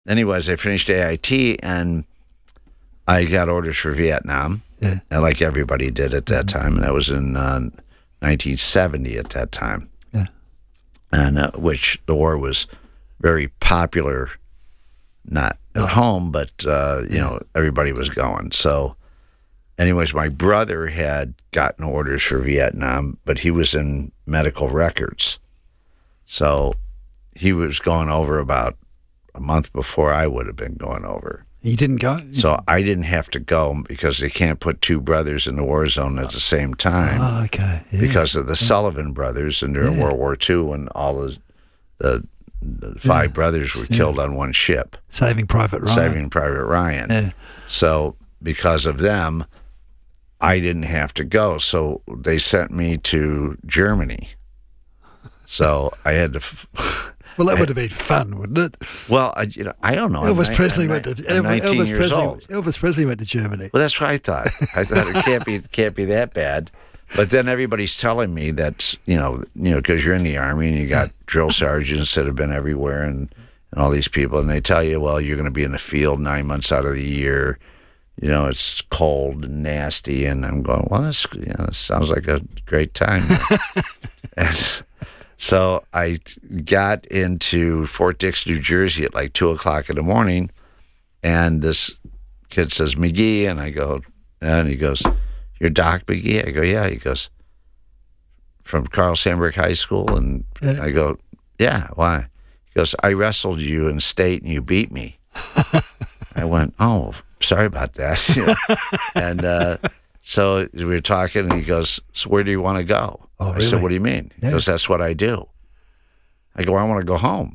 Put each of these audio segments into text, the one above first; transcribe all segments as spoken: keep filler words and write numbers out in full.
anyways, I finished A I T and I got orders for Vietnam, yeah. like everybody did at that time, and that was in uh, nineteen seventy at that time, yeah. and uh, which the war was very popular, not at oh. home, but uh, you yeah. know everybody was going. So, anyways, my brother had gotten orders for Vietnam, but he was in medical records, so he was going over about a month before I would have been going over. You didn't go? So I didn't have to go because they can't put two brothers in the war zone at the same time. Oh, okay. Yeah. Because of the yeah. Sullivan brothers, and during yeah. World War Two, when all the, the, the five yeah. brothers were yeah. killed on one ship. Saving Private Ryan. Saving Private Ryan. Yeah. So because of them, I didn't have to go. So they sent me to Germany. So I had to... F- Well, that would have been fun, wouldn't it? Well, I, you know, I don't know. Elvis I'm, Presley I'm, went to I'm Elvis, Elvis years Presley. old. Elvis Presley went to Germany. Well, that's what I thought. I thought it can't be can't be that bad. But then everybody's telling me that you know you know because you're in the Army and you got drill sergeants that have been everywhere and, and all these people, and they tell you, well, you're going to be in the field nine months out of the year. You know, it's cold and nasty, and I'm going, well, this you know, sounds like a great time. and, So I got into Fort Dix, New Jersey at like two o'clock in the morning, and this kid says, McGee, and I go, and he goes, you're Doc McGee? I go, yeah. He goes, from Carl Sandburg High School? And yeah. I go, yeah, why? He goes, I wrestled you in state and you beat me. I went, oh, sorry about that. You know? and uh, so we were talking, and he goes, so where do you want to go? Oh, I really? said, what do you mean? He yeah. goes, that's what I do. I go, I want to go home.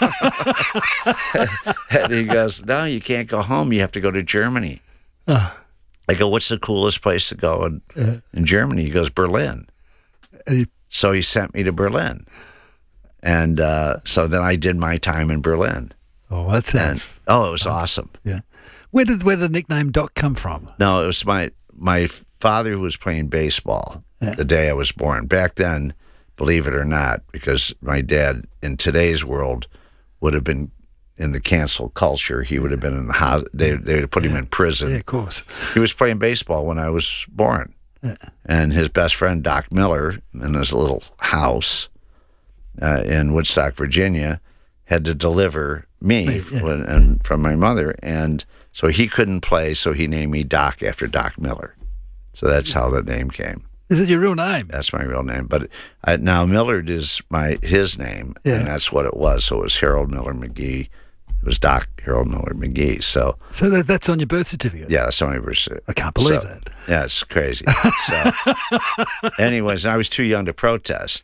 And he goes, no, you can't go home. You have to go to Germany. Uh, I go, what's the coolest place to go in, uh, in Germany? He goes, Berlin. He, so he sent me to Berlin. And uh, so then I did my time in Berlin. Oh, that sounds... And, oh, it was uh, awesome. Yeah. Where did where did the nickname Doc come from? No, it was my, my father who was playing baseball. Yeah. The day I was born. Back then, believe it or not, because my dad in today's world would have been in the cancel culture. He would have been in the house. They they would have put yeah. him in prison. Yeah, of course. He was playing baseball when I was born, yeah. and his best friend Doc Miller in his little house uh, in Woodstock, Virginia, had to deliver me yeah. when, and from my mother, and so he couldn't play. So he named me Doc after Doc Miller. So that's how the name came. Is it your real name? That's my real name. But I, now Millard is my his name, yeah. and that's what it was. So it was Harold Miller McGee. It was Doc Harold Miller McGee. So so that, that's on your birth certificate? Yeah, that's on my birth certificate. I can't believe so, that. Yeah, it's crazy. So, anyways, I was too young to protest.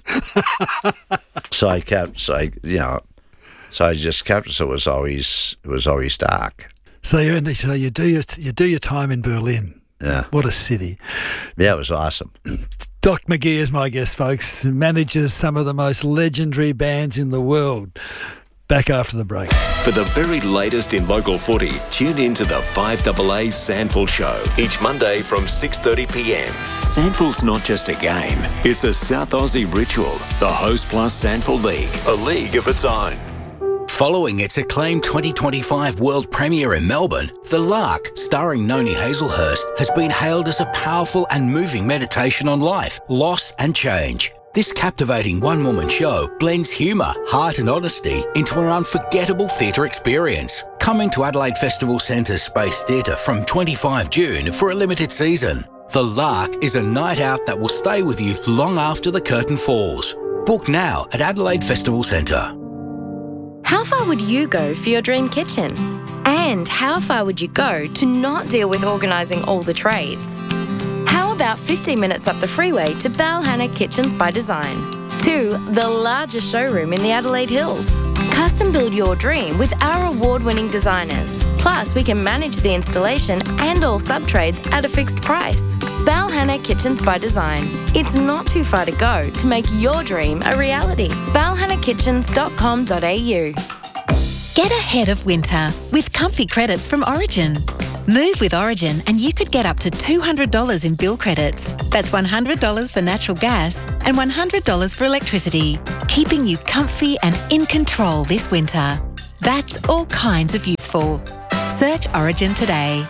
so I kept, so I, you know, so I just kept, so it was always, it was always Doc. So you, so you do your, you do your time in Berlin. Yeah. What a city. Yeah, it was awesome. Doc McGee is my guest, folks. Manages some of the most legendary bands in the world. Back after the break. For the very latest in local footy, tune in to the five A A Sandful Show each Monday from six thirty p m. Sandful's not just a game, it's a South Aussie ritual. The Host Plus Sandful League, a league of its own. Following its acclaimed twenty twenty-five world premiere in Melbourne, The Lark, starring Noni Hazelhurst, has been hailed as a powerful and moving meditation on life, loss and change. This captivating one-woman show blends humour, heart and honesty into an unforgettable theatre experience. Coming to Adelaide Festival Centre's Space Theatre from the twenty-fifth of June for a limited season. The Lark is a night out that will stay with you long after the curtain falls. Book now at Adelaide Festival Centre. How far would you go for your dream kitchen? And how far would you go to not deal with organising all the trades? How about fifteen minutes up the freeway to Balhanna Kitchens by Design? To the largest showroom in the Adelaide Hills. Custom build your dream with our award-winning designers. Plus, we can manage the installation and all sub-trades at a fixed price. Balhanna Kitchens by Design. It's not too far to go to make your dream a reality. balhanna kitchens dot com dot a u. Get ahead of winter with comfy credits from Origin. Move with Origin and you could get up to two hundred dollars in bill credits. That's one hundred dollars for natural gas and one hundred dollars for electricity, keeping you comfy and in control this winter. That's all kinds of useful. Search Origin today.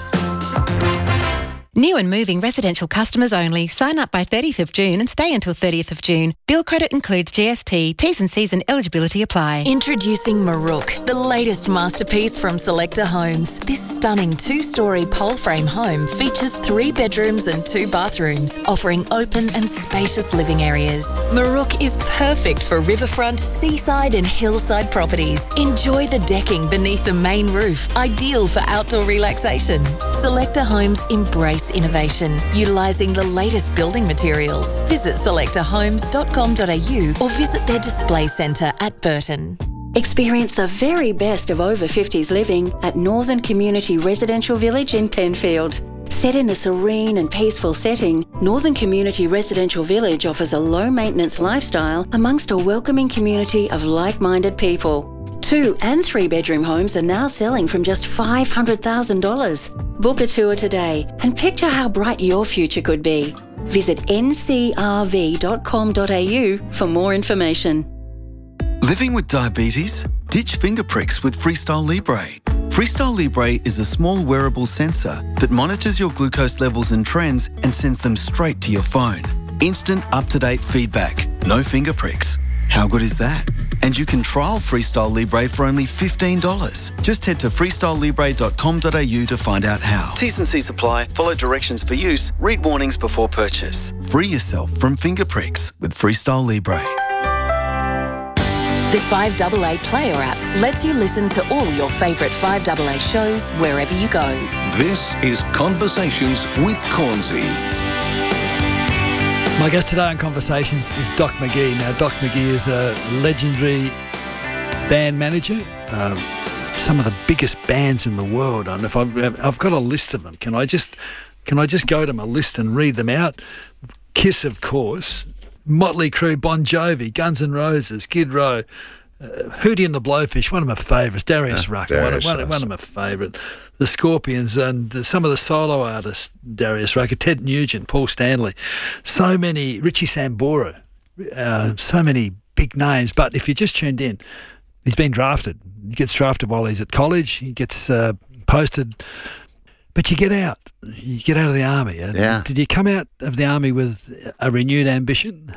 New and moving residential customers only. Sign up by thirtieth of June and stay until thirtieth of June. Bill credit includes G S T. T's and C's and eligibility apply. Introducing Marook, the latest masterpiece from Selecta Homes. This stunning two-storey pole frame home features three bedrooms and two bathrooms, offering open and spacious living areas. Marook is perfect for riverfront, seaside and hillside properties. Enjoy the decking beneath the main roof, ideal for outdoor relaxation. Selecta Homes embrace innovation, utilising the latest building materials. Visit selecta homes dot com dot a u or visit their display centre at Burton. Experience the very best of over fifties living at Northern Community Residential Village in Penfield. Set in a serene and peaceful setting, Northern Community Residential Village offers a low-maintenance lifestyle amongst a welcoming community of like-minded people. Two and three bedroom homes are now selling from just five hundred thousand dollars. Book a tour today and picture how bright your future could be. Visit n c r v dot com dot a u for more information. Living with diabetes? Ditch finger pricks with Freestyle Libre. Freestyle Libre is a small wearable sensor that monitors your glucose levels and trends and sends them straight to your phone. Instant up-to-date feedback. No finger pricks. How good is that? And you can trial Freestyle Libre for only fifteen dollars. Just head to freestyle libre dot com dot a u to find out how. T's and C's apply. Follow directions for use. Read warnings before purchase. Free yourself from finger pricks with Freestyle Libre. The five A A Player app lets you listen to all your favourite five A A shows wherever you go. This is Conversations with Cornsey. My guest today on Conversations is Doc McGee. Now, Doc McGee is a legendary band manager. Um, some of the biggest bands in the world. And if I've, I've got a list of them, can I just can I just go to my list and read them out? Kiss, of course. Motley Crue, Bon Jovi, Guns N' Roses, Skid Row, uh, Hootie and the Blowfish, one of my favourites, Darius Yeah, Rucker, Darius one, one, one of my favourite, the Scorpions, and uh, some of the solo artists, Darius Rucker, Ted Nugent, Paul Stanley, so many, Richie Sambora, uh, so many big names. But if you just tuned in, he's been drafted. He gets drafted while he's at college. He gets uh, posted. But you get out. You get out of the army. And Yeah. Did you come out of the army with a renewed ambition?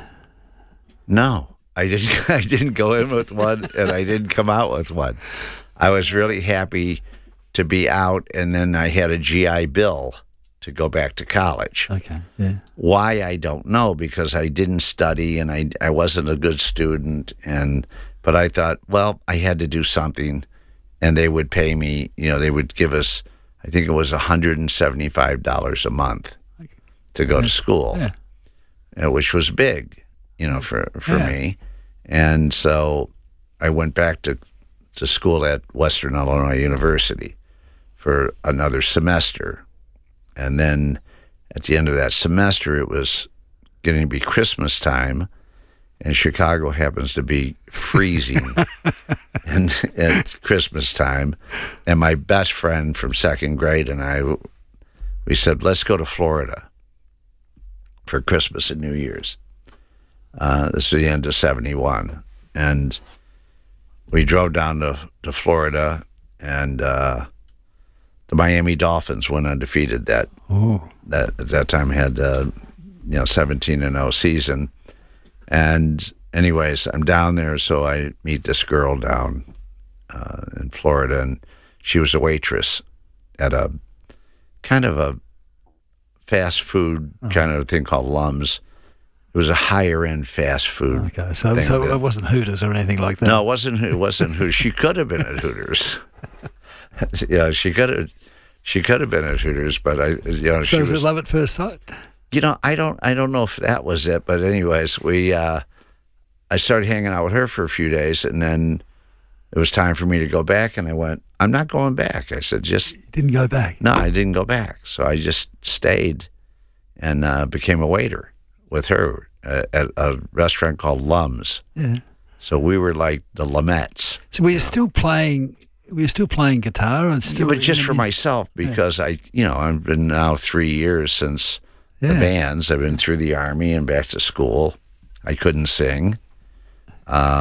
No, I didn't. I didn't go in with one, and I didn't come out with one. I was really happy to be out, and then I had a G I Bill to go back to college. Okay, yeah. Why, I don't know, because I didn't study, and I I wasn't a good student, and but I thought, well, I had to do something, and they would pay me. You know, they would give us, I think it was one hundred seventy-five dollars a month to go to school, Yeah. uh, which was big, you know, for, for Yeah. me. And so I went back to, to school at Western Illinois University for another semester. And then at the end of that semester, it was getting to be Christmas time, and Chicago happens to be freezing and, at Christmas time. And my best friend from second grade and I, we said, let's go to Florida for Christmas and New Year's. Uh, this is the end of seventy-one. And we drove down to, to Florida, and uh, the Miami Dolphins went undefeated that, Oh. that at that time had, uh, you know, seventeen and oh season. And anyways, I'm down there, so I meet this girl down uh, in Florida, and she was a waitress at a kind of a fast food Uh-huh. kind of thing called Lums. It was a higher end fast food. Okay, so thing so that- it wasn't Hooters or anything like that. no, it wasn't. It wasn't who she could have been at Hooters. yeah, she could have. She could have been at Hooters, but I, you know, So she was was. it love at first sight? You know, I don't. I don't know if that was it, but anyways, we. Uh, I started hanging out with her for a few days, and then it was time for me to go back, and I went, "I'm not going back." I said, "Just You didn't go back. no." I didn't go back, so I just stayed, and uh, became a waiter with her uh, at a restaurant called Lums. Yeah. So we were like the Lamettes. So were you still playing? Were you still playing guitar and Yeah, still? but just I for mean, myself, because I, you know, I've been now three years since the Yeah. bands. I've been through the army and back to school. I couldn't sing. Uh,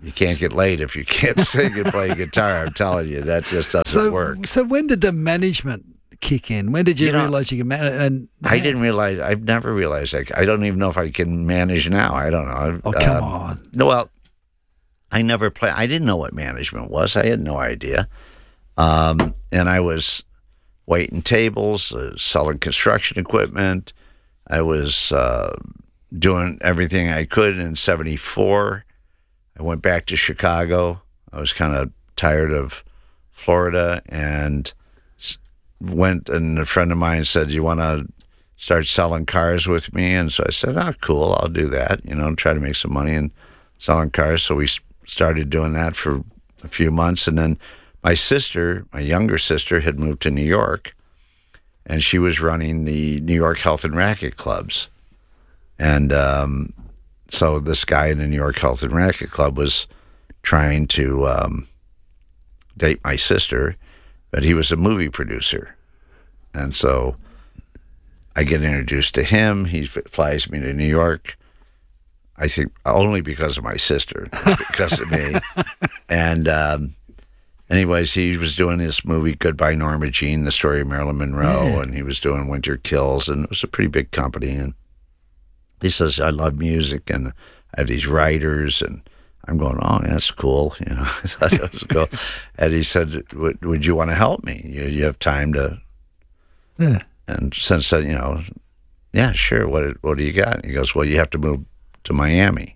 You can't get laid if you can't sing and play guitar. I'm telling you, that just doesn't So, work. so when did the management kick in? When did you, You know, realize you could manage? And I didn't realize. I've never realized. I, I don't even know if I can manage now. I don't know. Oh, come Um, on. No, well, I never play. I didn't know what management was. I had no idea. Um, and I was waiting tables, uh, selling construction equipment. I was uh, doing everything I could. In seventy-four, I went back to Chicago. I was kind of tired of Florida and s- went, and a friend of mine said, "You want to start selling cars with me?" And so I said, "Oh, cool, I'll do that, you know, try to make some money and selling cars." So we s- started doing that for a few months. And then my sister, my younger sister, had moved to New York, and she was running the New York Health and Racket Clubs. And um, so this guy in the New York Health and Racket Club was trying to um, date my sister, but he was a movie producer. And so I get introduced to him. He f- flies me to New York. I think only because of my sister, not because of me. And um, anyways, he was doing this movie, Goodbye Norma Jean, the story of Marilyn Monroe, Yeah. and he was doing Winter Kills, and it was a pretty big company. And he says, "I love music, and I have these writers," and I'm going, "Oh, that's cool." You know, I thought it was cool. And he said, would, would you want to help me? You, you have time to? Yeah. And since then, you know, yeah, sure. What what do you got? And he goes, "Well, you have to move to Miami."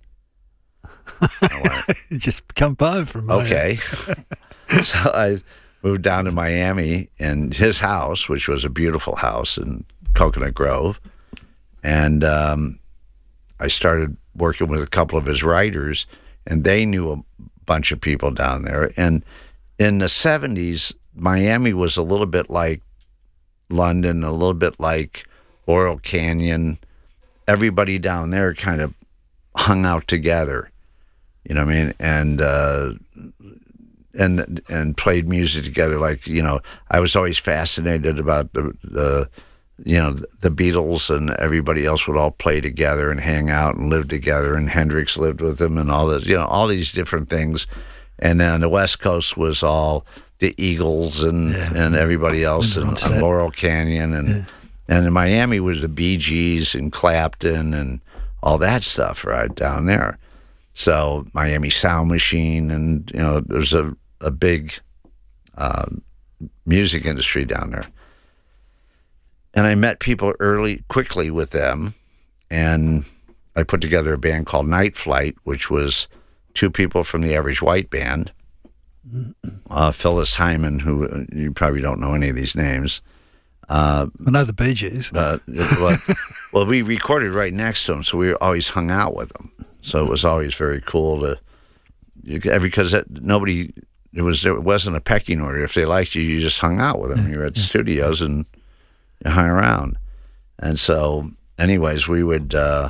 I went, Just come by from Miami. okay. So I moved down to Miami in his house, which was a beautiful house in Coconut Grove. And um, I started working with a couple of his writers, and they knew a bunch of people down there. And in the seventies, Miami was a little bit like London, a little bit like Laurel Canyon. Everybody down there kind of hung out together, you know what I mean? And, uh, and, and played music together. Like, you know, I was always fascinated about the, the, you know, the Beatles, and everybody else would all play together and hang out and live together. And Hendrix lived with them and all this, you know, all these different things. And then the West Coast was all the Eagles and, Yeah. and everybody else, and, What's and that? Laurel Canyon, and Yeah. and in Miami was the Bee Gees and Clapton and all that stuff right down there. So Miami Sound Machine, and you know, there's a a big uh, music industry down there. And I met people early, quickly with them, and I put together a band called Night Flight, which was two people from the Average White Band. Uh, Phyllis Hyman, who uh, you probably don't know any of these names. I know the Bee Gees. Uh, well, well, we recorded right next to them, so we always hung out with them. So it was always very cool to, you, because that, nobody, it was it wasn't a pecking order. If they liked you, you just hung out with them. You were at the studios and you hung around. And so, anyways, we would uh,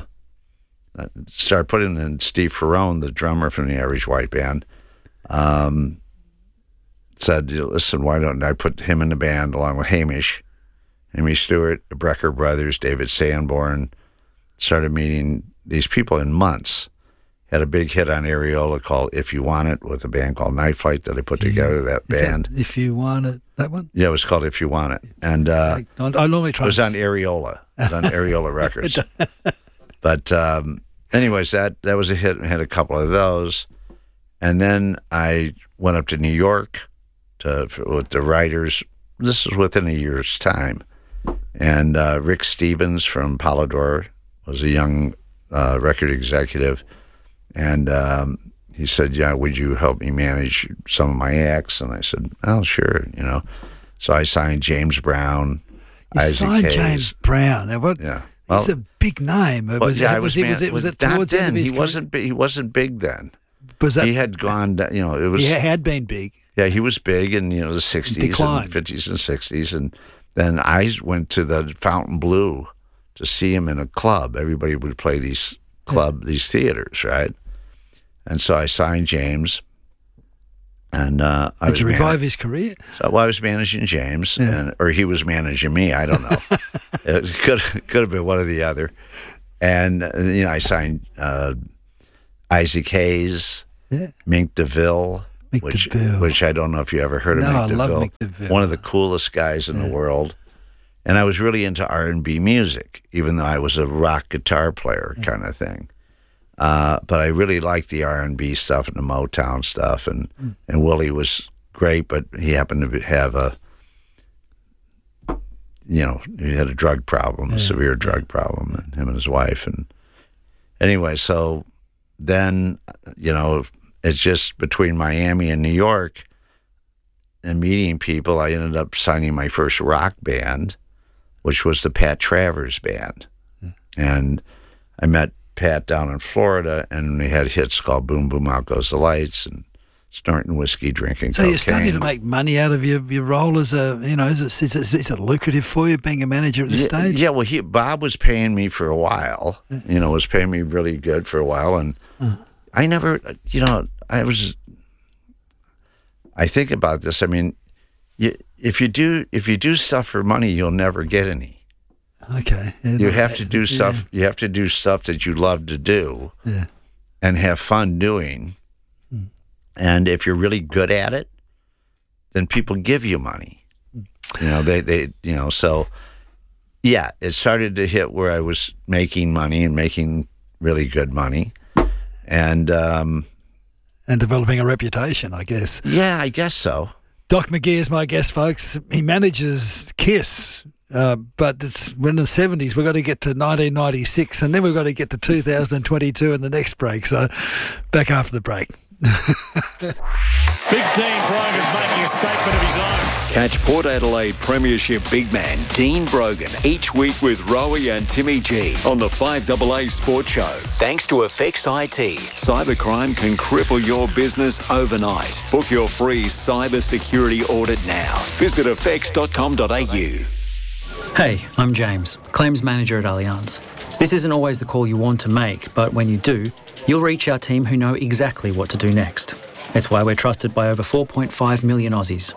start putting in Steve Ferrone, the drummer from the Average White Band, um, said, "Listen, why don't I put him in the band along with Hamish, Hamish Stewart, the Brecker Brothers, David Sanborn." Started meeting these people in months. Had a big hit on Areola called "If You Want It" with a band called Night Flight that I put together. That Is band, that, if you want it, that one? yeah, it was called "If You Want It," and uh, I, I normally it try was and on Areola. It was on Areola Records. But um, anyways, that that was a hit. We had a couple of those, and then I went up to New York to for, with the writers. This was within a year's time, and uh, Rick Stevens from Polydor was a young uh, record executive, and um, he said, "Yeah, would you help me manage some of my acts?" And I said, "Oh, sure," you know. So I signed James Brown, You Isaac signed Hayes. James Brown. Now, what? Yeah. It's Well, a big name. Well, was, yeah, it, I was, was, it, was man- it was it not towards the end then. of his He career? wasn't. Big, he wasn't big then. Was that He had gone. down- You know, it was. he had been big? Yeah, he was big in you know the sixties Declined. and fifties and sixties, and then I went to the Fountain Blue to see him in a club. Everybody would play these club, these theaters, right? And so I signed James, and uh, I Did was you manag- revive his career? So well, I was managing James, Yeah. and, or he was managing me. I don't know. It could could have been one or the other. And uh, you know, I signed uh, Isaac Hayes, Yeah. Mink DeVille, Mick which DeVille. which I don't know if you ever heard of No, Mink I DeVille. love Mick DeVille. One of the coolest guys in the world. And I was really into R and B music, even though I was a rock guitar player kind of thing. Uh, but I really liked the R and B stuff and the Motown stuff. And, Mm. and Willie was great, but he happened to be, have a, you know, he had a drug problem, a severe drug problem, and him and his wife. And anyway, so then, you know, it's just between Miami and New York and meeting people, I ended up signing my first rock band, which was the Pat Travers Band. And I met Pat down in Florida, and we had hits called Boom Boom Out Goes the Lights and Snorting Whiskey, Drinking So Cocaine. you're starting to make money out of your, your role as a, you know, is it, is, it, is it lucrative for you being a manager at this yeah, stage? Yeah, well, he, Bob was paying me for a while, you know, was paying me really good for a while. And uh. I never, you know, I was, I think about this. I mean, you, if you do, if you do stuff for money, you'll never get any. Okay. Yeah, You no, have to do yeah. stuff, you have to do stuff that you love to do Yeah. and have fun doing. And if you're really good at it, then people give you money. You know, they, they, you know, so yeah, it started to hit where I was making money and making really good money. And, um, And developing a reputation, I guess. yeah, I guess so. Doc McGee is my guest, folks. He manages KISS, uh, but it's we're in the seventies. We've got to get to nineteen ninety-six, and then we've got to get to two thousand twenty-two in the next break. So back after the break. Big Dean Brogan's making a statement of his own. Catch Port Adelaide Premiership big man Dean Brogan each week with Rowie and Timmy G on the five A A Sports Show. Thanks to Effects I T. Cybercrime can cripple your business overnight. Book your free cyber security audit now. Visit effects dot com dot a u. Hey, I'm James, Claims Manager at Allianz. This isn't always the call you want to make, but when you do, you'll reach our team who know exactly what to do next. It's why we're trusted by over four point five million Aussies.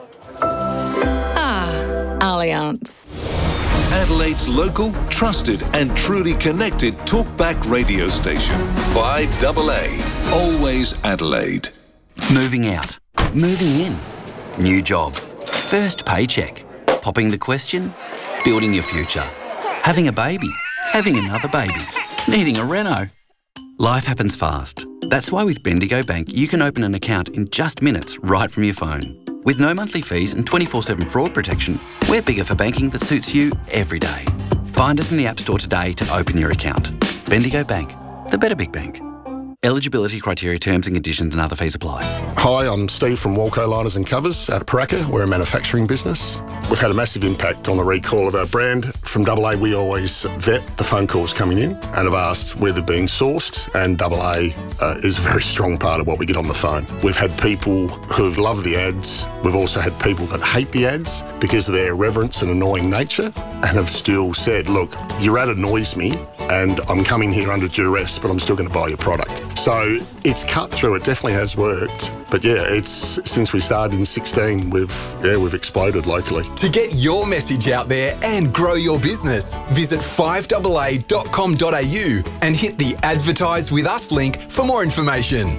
Ah, Allianz. Adelaide's local, trusted and truly connected talkback radio station. five A A. Always Adelaide. Moving out. Moving in. New job. First paycheck. Popping the question. Building your future. Having a baby. Having another baby. Needing a reno. Life happens fast. That's why with Bendigo Bank, you can open an account in just minutes right from your phone. With no monthly fees and twenty-four seven fraud protection, we're bigger for banking that suits you every day. Find us in the App Store today to open your account. Bendigo Bank, the better big bank. Eligibility criteria, terms and conditions and other fees apply. Hi, I'm Steve from Walco Liners and Covers out of Paraka. We're a manufacturing business. We've had a massive impact on the recall of our brand. From double A, we always vet the phone calls coming in and have asked where they're being sourced, and double A uh, is a very strong part of what we get on the phone. We've had people who've loved the ads. We've also had people that hate the ads because of their irreverence and annoying nature and have still said, look, your ad annoys me and I'm coming here under duress, but I'm still going to buy your product. So it's cut through. It definitely has worked. But yeah, it's since we started in sixteen, we've yeah we've exploded locally. To get your message out there and grow your business, visit five A A dot com dot a u and hit the Advertise with Us link for more information.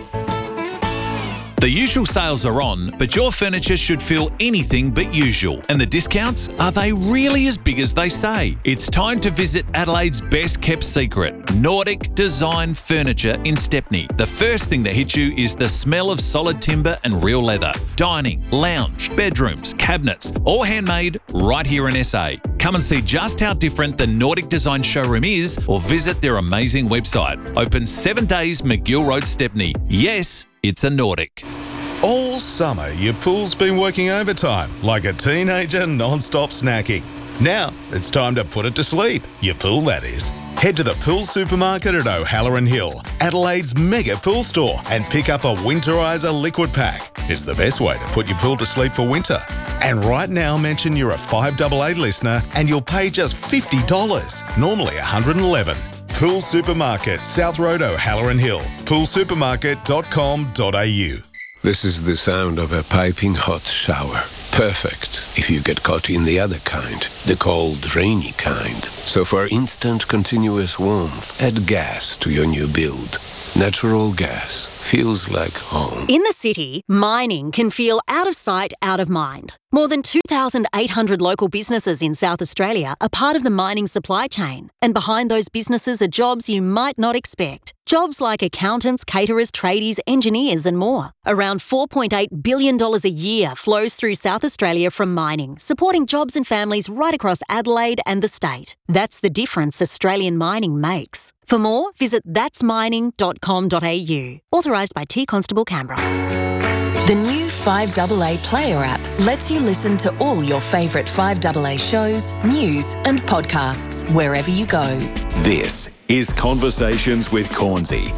The usual sales are on, but your furniture should feel anything but usual. And the discounts, are they really as big as they say? It's time to visit Adelaide's best kept secret, Nordic Design Furniture in Stepney. The first thing that hits you is the smell of solid timber and real leather. Dining, lounge, bedrooms, cabinets, all handmade right here in S A. Come and see just how different the Nordic Design showroom is, or visit their amazing website. Open seven days, McGill Road, Stepney. Yes, it's a Nordic. All summer, your pool's been working overtime, like a teenager non-stop snacking. Now, it's time to put it to sleep. Your pool, that is. Head to the Pool Supermarket at O'Halloran Hill, Adelaide's mega pool store, and pick up a Winterizer liquid pack. It's the best way to put your pool to sleep for winter. And right now, mention you're a five A A listener and you'll pay just fifty dollars, normally one hundred eleven dollars. Pool Supermarket, South Road, O'Halloran Hill, pool supermarket dot com dot a u. This is the sound of a piping hot shower. Perfect if you get caught in the other kind, the cold, rainy kind. So for instant, continuous warmth, add gas to your new build. Natural gas feels like home. In the city, mining can feel out of sight, out of mind. More than two thousand eight hundred local businesses in South Australia are part of the mining supply chain. And behind those businesses are jobs you might not expect. Jobs like accountants, caterers, tradies, engineers and more. Around four point eight billion dollars a year flows through South Australia from mining, supporting jobs and families right across Adelaide and the state. That's the difference Australian mining makes. For more, visit thats mining dot com dot a u. Authorised by T Constable Canberra. The new five A A Player app lets you listen to all your favourite five A A shows, news and podcasts wherever you go. This is Conversations with Cornsey.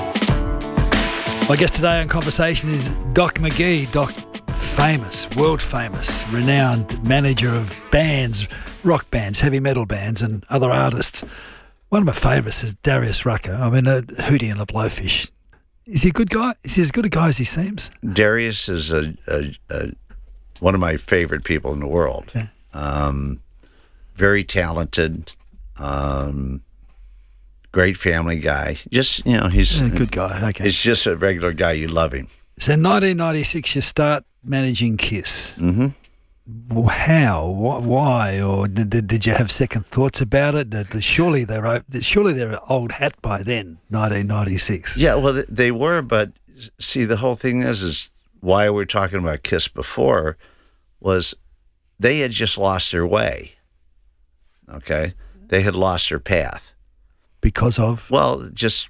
My guest today on Conversation is Doc McGee. Doc, famous, world famous, renowned manager of bands, rock bands, heavy metal bands and other artists. One of my favourites is Darius Rucker. I mean, uh, Hootie and the Blowfish. Is he a good guy? Is he as good a guy as he seems? Darius is a, a, a one of my favorite people in the world. Yeah. Um, very talented, um, great family guy. Just, you know, he's Yeah, good guy. Okay. He's just a regular guy. You love him. So in nineteen ninety-six, you start managing Kiss. Mm-hmm. How? Wh- Why? Or did, did did you have second thoughts about it? Did- Surely they're o- surely they're old hat by then, nineteen ninety-six. Yeah, well, th- they were, but see, the whole thing is, is why we're talking about Kiss before was they had just lost their way. Okay, they had lost their path because of well, just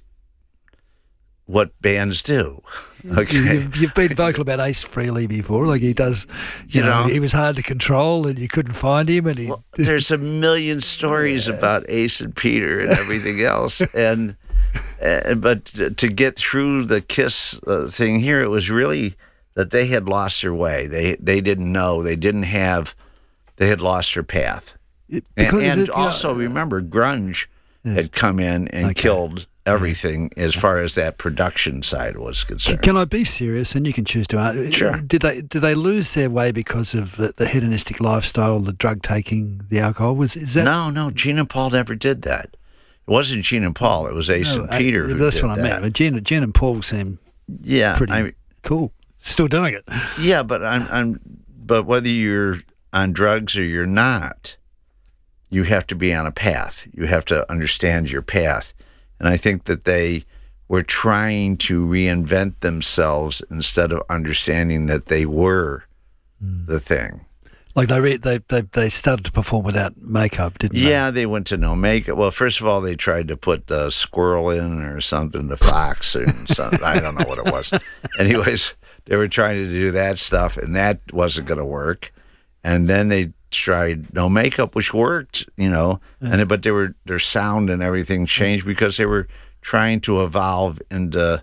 what bands do. Okay, You've, you've been vocal about Ace Frehley before, like he does. You, You know, know. he was hard to control, and you couldn't find him. And he, Well, there's a million stories about Ace and Peter and everything else, and uh, but to get through the Kiss uh, thing here, it was really that they had lost their way. They they didn't know. They didn't have. They had lost their path. And, because and it- yeah. also remember, grunge had come in and Okay. killed everything as far as that production side was concerned. Can I be serious? And you can choose to answer. Sure. Did they did they lose their way because of the, the hedonistic lifestyle, the drug taking, the alcohol? Was is that No, no, Gene and Paul never did that. It wasn't Gene and Paul. It was Ace No, and Peter uh, who That's did what I that. meant. But Jen, Jen and Paul seem Yeah, pretty I, cool. Still doing it. yeah, but I'm, I'm, but whether you're on drugs or you're not, you have to be on a path. You have to understand your path, and I think that they were trying to reinvent themselves instead of understanding that they were the thing. Like they re- they they they started to perform without makeup, didn't they? Yeah, they went to no makeup. Well, first of all, they tried to put a squirrel in or something, the fox or something. I don't know what it was. Anyways, they were trying to do that stuff, and that wasn't going to work. And then they tried no makeup, which worked, you know. And it- but they were their sound and everything changed because they were trying to evolve into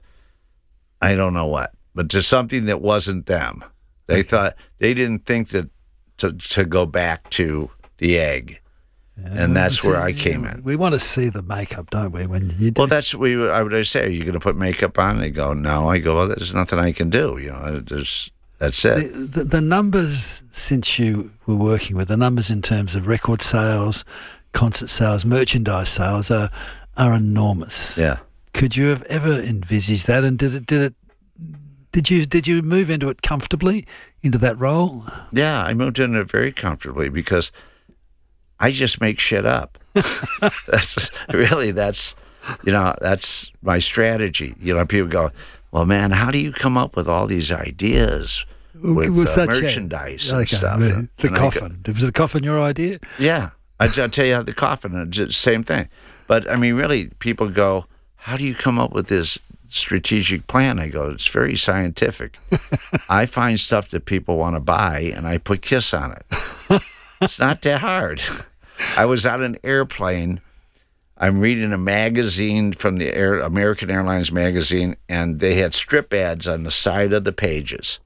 I don't know what, but to something that wasn't them. They thought they didn't think that. To, to go back to the egg, and that's where I came in. We want to see the makeup, don't we? When you do. Well, that's what we. would- I would say, are you going to put makeup on? They go, no. I go, well, there's nothing I can do. You know, there's that's the, it. the, the numbers since you were working with the numbers in terms of record sales, concert sales, merchandise sales are are enormous. Yeah. Could you have ever envisaged that? And did it did it did you did you move into it comfortably into that role? Yeah, I moved in it very comfortably because I just make shit up. That's really that's you know that's my strategy. You know, people go, well, man, how do you come up with all these ideas with Was uh, that cha- merchandise and okay, stuff? The, the And I go- coffin. Was the coffin your idea? Yeah, I, I'll tell you how the coffin, uh, just same thing. But I mean, really, people go, how do you come up with this strategic plan? I go, it's very scientific. I find stuff that people want to buy, and I put Kiss on it. It's not that hard. I was on an airplane. I'm reading a magazine from the Air, American Airlines magazine, and they had strip ads on the side of the pages.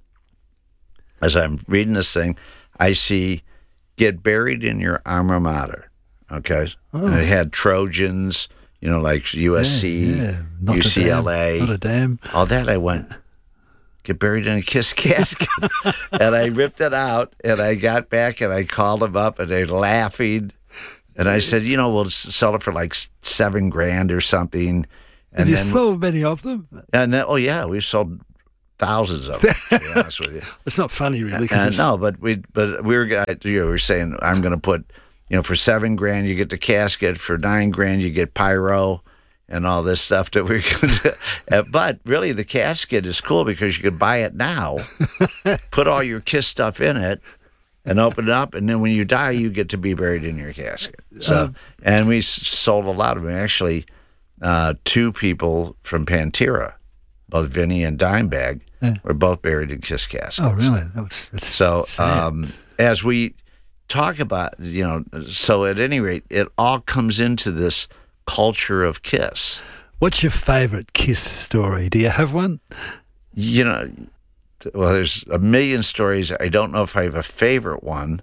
As I'm reading this thing, I see, get buried in your alma mater, okay? Oh. And it had Trojans, you know, like U S C, Yeah, yeah. Notre U C L A. Dame, Notre Dame. All that, I went, get buried in a Kiss casket. And I ripped it out, and I got back, and I called them up, and they're laughing. And I said, you know, we'll s- sell it for like s- seven grand or something. Have you sold many of them? And then, oh yeah, we've sold thousands of them. To be honest with you, it's not funny really. Uh, no, but we but we were you know, we were saying I'm going to put, you know, for seven grand you get the casket, for nine grand you get pyro, and all this stuff that we're going to. uh, but really, the casket is cool because you could buy it now, put all your KISS stuff in it, and open it up, and then when you die, you get to be buried in your casket. So, uh, and we sold a lot of them. Actually, uh, two people from Pantera, both Vinny and Dimebag, yeah. were both buried in KISS caskets. Oh, really? That was that's so. Sad. Um, as we talk about, you know, so at any rate, it all comes into this culture of KISS. What's your favorite KISS story? Do you have one? You know. Well, there's a million stories. I don't know if I have a favorite one.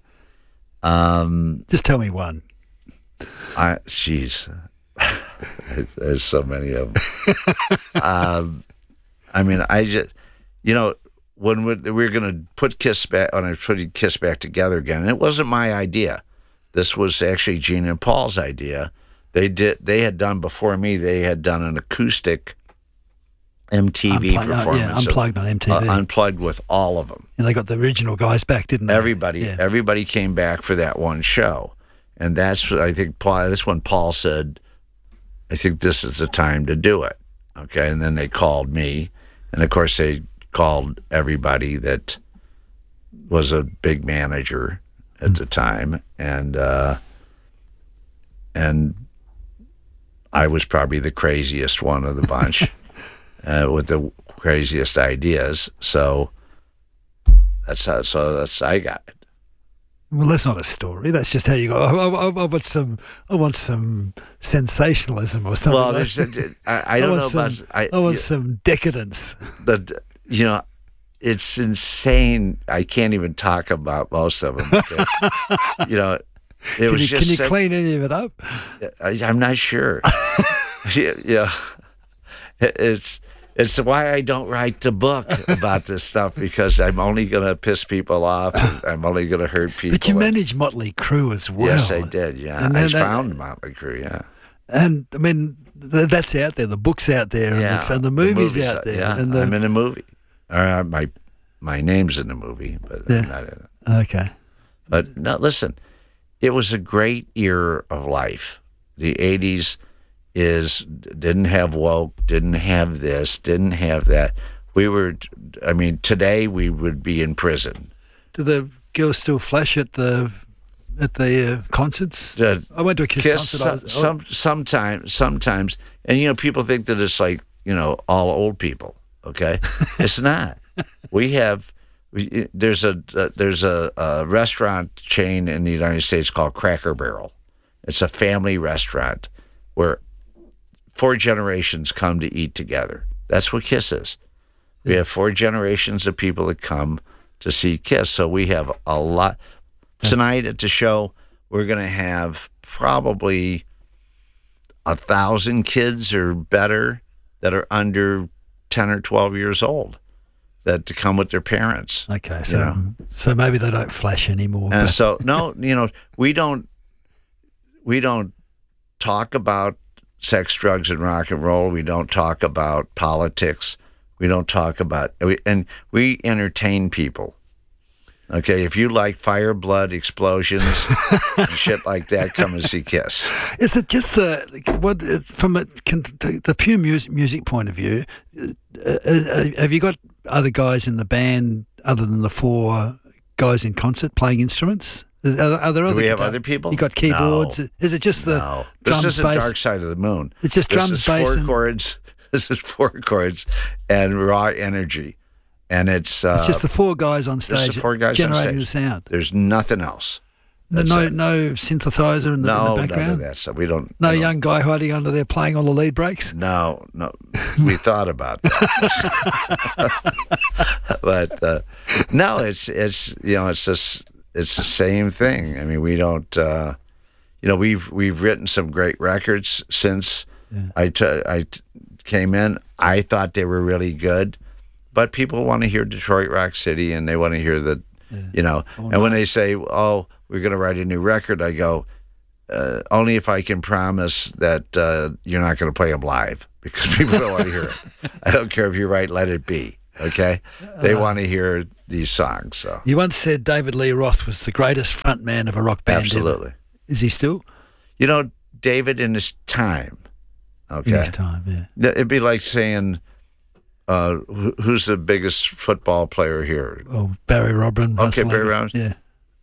Um, Just tell me one. I, jeez, there's so many of them. um, I mean, I just, you know, when we, we were going to put KISS back, when I put KISS back together again, it wasn't my idea. This was actually Gene and Paul's idea. They did. They had done before me. They had done an acoustic M T V Unplugged, performance. yeah, unplugged of, on M T V. Uh, unplugged with all of them. And they got the original guys back, didn't they? Everybody, yeah. everybody came back for that one show, and that's what I think. Paul, this one, Paul said, "I think this is the time to do it." Okay, and then they called me, and of course they called everybody that was a big manager at mm. the time, and uh, and I was probably the craziest one of the bunch. Uh, with the craziest ideas, so that's how. So that's I got it. Well, that's not a story. That's just how you go. I, I, I want some. I want some sensationalism or something. Well, like there's, a, I, I don't I know some, about. I, I want you, some decadence. But you know, it's insane. I can't even talk about most of them. But, you know, it can was you, just. Can you such, clean any of it up? I, I'm not sure. yeah, yeah, it's. It's why I don't write the book about this stuff, because I'm only going to piss people off. And I'm only going to hurt people. But you managed Motley Crue as well. Yes, I did, yeah. And I that, found Motley Crue, yeah. And, I mean, th- that's out there. The book's out there. Yeah, and, the, and the movie's the out there. Yeah, and the, I'm in a movie. Uh, my, my name's in the movie, but yeah. I'm not in it. Okay. But, no, listen, it was a great year of life. The eighties is didn't have woke, didn't have this, didn't have that. We were, I mean, today we would be in prison. Do the girls still flash at the at the uh, concerts? Uh, I went to a KISS, KISS concert. some, I was, some, sometimes, sometimes, and you know, people think that it's like, you know, all old people. Okay, it's not. We have. We, there's a uh, there's a, a restaurant chain in the United States called Cracker Barrel. It's a family restaurant where four generations come to eat together. That's what KISS is. We have four generations of people that come to see KISS. So we have a lot. Tonight at the show, we're going to have probably a thousand kids or better that are under ten or twelve years old that to come with their parents. Okay, so you know? so maybe they don't flash anymore. And but. so, no, you know, we don't, we don't talk about sex, drugs, and rock and roll. We don't talk about politics. We don't talk about, and we entertain people. Okay, if you like fire, blood, explosions, and shit like that, come and see KISS. Is it just the what from a, the pure music music point of view? Uh, uh, have you got other guys in the band other than the four guys in concert playing instruments? Are, are there other? Do we have guitar- other people? You got keyboards. No. Is it just the no. drums, This isn't bass? Dark Side of the Moon. It's just this drums, is bass, four and chords. This is four chords and raw energy, and it's uh, it's just the four guys on just stage the four guys generating on the stage. sound. There's nothing else. No, That's no, it. no synthesizer in the, no, in the background. none of that stuff. We don't. No we don't- young guy hiding under there playing all the lead breaks. No, no. We thought about that, but uh, no, it's it's you know it's just it's the same thing. I mean, we don't. Uh, you know, we've we've written some great records since Yeah. I t- I t- came in. I thought they were really good, but people want to hear Detroit Rock City, and they want to hear the, you know. Oh, and no. when they say, "Oh, we're going to write a new record," I go, uh, "Only if I can promise that uh, you're not going to play them live." because people don't want to hear it. I don't care if you write Let It Be, okay? They Uh, want to hear these songs. So You once said David Lee Roth was the greatest front man of a rock band absolutely. ever. Is he still? You know, David in his time, okay? In his time, yeah. It'd be like saying, uh, who- who's the biggest football player here? Oh, Barry Robin. Okay, Russell Barry Evans. Robin. Yeah.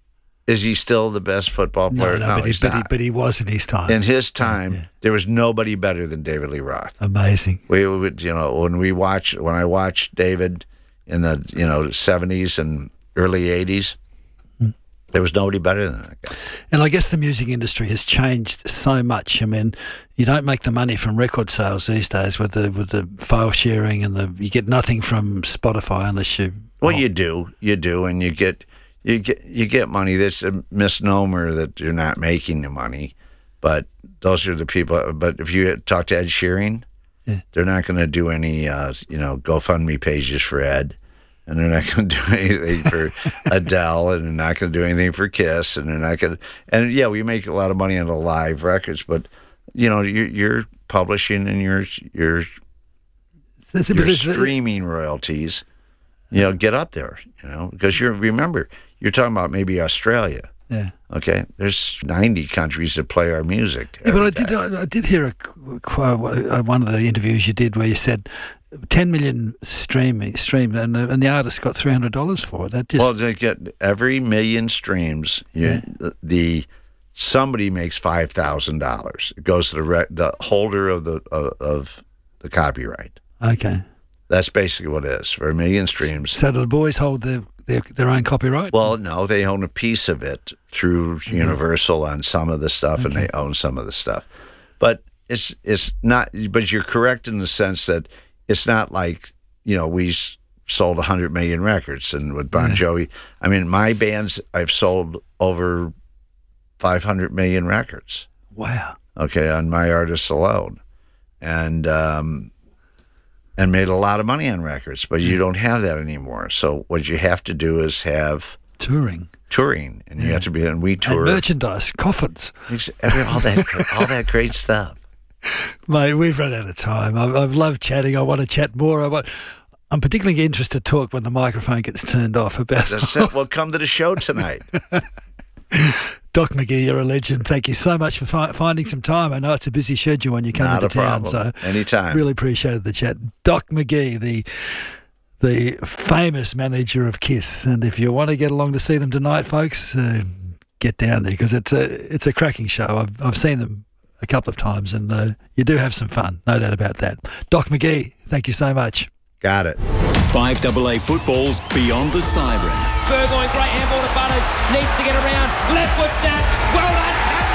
Is he still the best football No, player? no, but, he, he's but, he, not. but he was in his time. In his time, there was nobody better than David Lee Roth. Amazing. We would, you know, when we watch, when I watched David in the, you know, seventies and early eighties, Hmm. there was nobody better than that guy. And I guess the music industry has changed so much. I mean, you don't make the money from record sales these days with the with the file sharing and the you get nothing from Spotify unless you. Well, you do, you do, and you get, you get, you get money. That's a misnomer that you're not making the money, but those are the people. But if you talk to Ed Sheeran, Yeah. they're not going to do any, uh, you know, GoFundMe pages for Ed, and they're not going to do anything for Adele, and they're not going to do anything for Kiss, and they're not going to. And yeah, we make a lot of money on the live records, but you know, you're, you're publishing and you're you're That's- your because the- streaming royalties. You know, get up there. You know, because you're remember you're talking about maybe Australia. Yeah. Okay, there's ninety countries that play our music. Yeah, but I did. I, I did hear a, qu- qu- uh, one of the interviews you did where you said ten million streaming streamed, and the, and the artist got three hundred dollars for it. That just Well, they get every million streams. You, the, the somebody makes five thousand dollars. It goes to the re, the holder of the of, of the copyright. okay. That's basically what it is for a million streams. So do the boys hold their their, their own copyright? Well, no, they own a piece of it through Universal on some of the stuff, and Okay. they own some of the stuff. But it's it's not. But you're correct in the sense that it's not like, you know, we s- sold one hundred million records, and with Bon Yeah. Jovi, I mean, my bands, I've sold over five hundred million records. Wow. Okay, on my artists alone, and um, and made a lot of money on records. But you don't have that anymore. So what you have to do is have Touring. touring, and you have to be, and we And tour merchandise, coffins. Ex- every- all that all that great stuff. Mate, we've run out of time. I've, I've loved chatting. I want to chat more. I want, I'm particularly interested to talk when the microphone gets turned off about That's it. Well, come to the show tonight. Doc McGee, you're a legend. Thank you so much for fi- finding some time. I know it's a busy schedule when you come Not into a town, problem. so Anytime. really appreciated the chat. Doc McGee, the the famous manager of KISS, and if you want to get along to see them tonight, folks, uh, get down there because it's a it's a cracking show. I've I've seen them a couple of times, and uh, you do have some fun, no doubt about that. Doc McGee, thank you so much. Got it. five A A football's Beyond the Siren. Burgoyne, great handball to Butters, needs to get around, left foot snap, well done,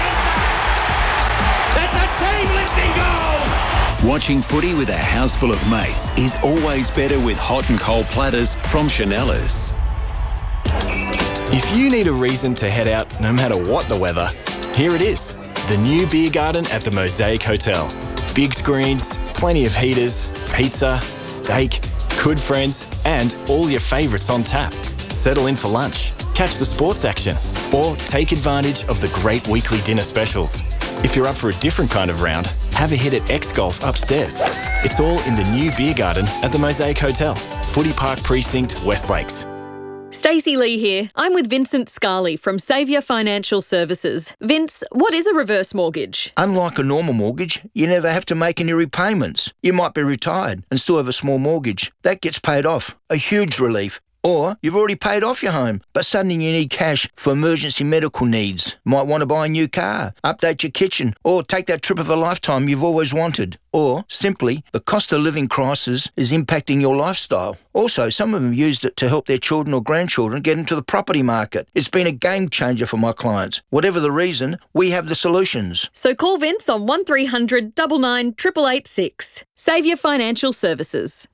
that's a team-lifting goal! Watching footy with a house full of mates is always better with hot and cold platters from Chanellas. If you need a reason to head out no matter what the weather, here it is. The new beer garden at the Mosaic Hotel. Big screens, plenty of heaters, pizza, steak, good friends, and all your favourites on tap. Settle in for lunch, catch the sports action, or take advantage of the great weekly dinner specials. If you're up for a different kind of round, have a hit at X Golf upstairs. It's all in the new beer garden at the Mosaic Hotel, Footy Park Precinct, West Lakes. Stacey Lee here. I'm with Vincent Scarley from Saviour Financial Services. Vince, what is a reverse mortgage? Unlike a normal mortgage, you never have to make any repayments. You might be retired and still have a small mortgage. That gets paid off. A huge relief. Or you've already paid off your home, but suddenly you need cash for emergency medical needs. Might want to buy a new car, update your kitchen, or take that trip of a lifetime you've always wanted. Or simply, the cost of living crisis is impacting your lifestyle. Also, some of them used it to help their children or grandchildren get into the property market. It's been a game changer for my clients. Whatever the reason, we have the solutions. So call Vince on one three hundred nine nine eight eight eight six. Saviour Financial Services.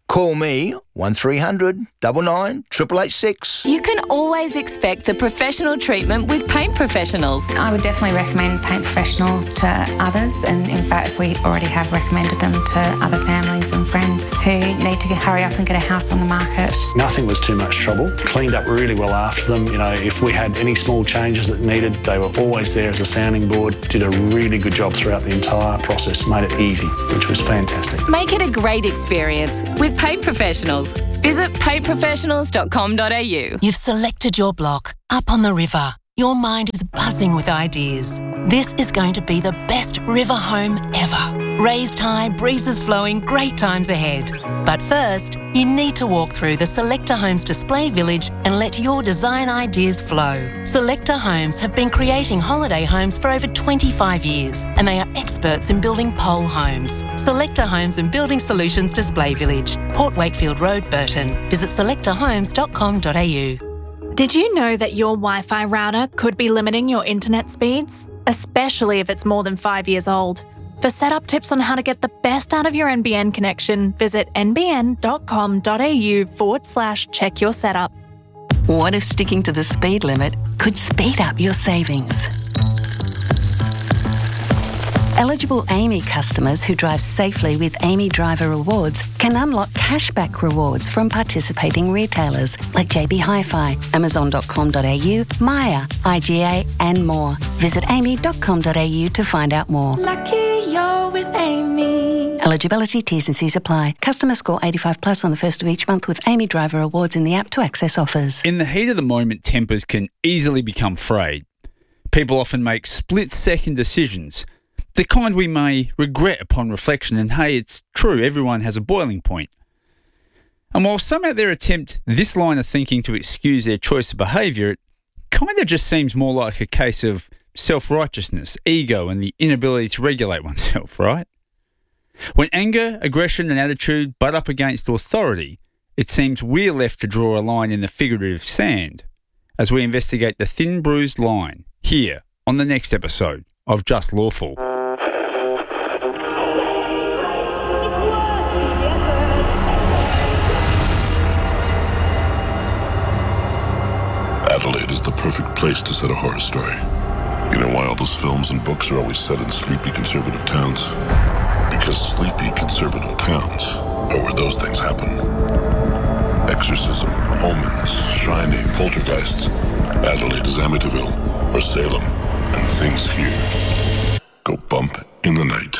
Call me one three hundred nine nine eight eight six. You can always expect the professional treatment with Paint Professionals. I would definitely recommend Paint Professionals to others, and in fact we already have recommended them to other families and friends who need to hurry up and get a house on the market. Nothing was too much trouble. Cleaned up really well after them. You know, if we had any small changes that needed, they were always there as a sounding board. Did a really good job throughout the entire process. Made it easy, which was fantastic. Make it a great experience with Paint Professionals. Visit paint professionals dot com dot a u. You've selected your block up on the river. Your mind is buzzing with ideas. This is going to be the best river home ever. Raised high, breezes flowing, great times ahead. But first, you need to walk through the Selector Homes display village and let your design ideas flow. Selector Homes have been creating holiday homes for over twenty-five years, and they are experts in building pole homes. Selector Homes and Building Solutions Display Village, Port Wakefield Road, Burton. Visit selector homes dot com dot a u. Did you know that your Wi-Fi router could be limiting your internet speeds? Especially if it's more than five years old. For setup tips on how to get the best out of your N B N connection, visit n b n dot com dot a u forward slash check your setup. What if sticking to the speed limit could speed up your savings? Eligible Amy customers who drive safely with Amy Driver Rewards can unlock cashback rewards from participating retailers like J B Hi-Fi, amazon dot com dot a u, Maya, I G A and more. Visit amy dot com dot a u to find out more. Lucky you're with Amy. Eligibility, T's and C's apply. Customer score eighty-five plus on the first of each month with Amy Driver Awards in the app to access offers. In the heat of the moment, tempers can easily become frayed. People often make split-second decisions, the kind we may regret upon reflection, and hey, it's true, everyone has a boiling point. And while some out there attempt this line of thinking to excuse their choice of behaviour, it kind of just seems more like a case of self-righteousness, ego, and the inability to regulate oneself, right? When anger, aggression and attitude butt up against authority, it seems we're left to draw a line in the figurative sand as we investigate the thin bruised line here on the next episode of Just Lawful. Adelaide is the perfect place to set a horror story. You know why all those films and books are always set in sleepy conservative towns? Because sleepy conservative towns are where those things happen. Exorcism, omens, shining, poltergeists. Adelaide is Amityville or Salem, and things here go bump in the night.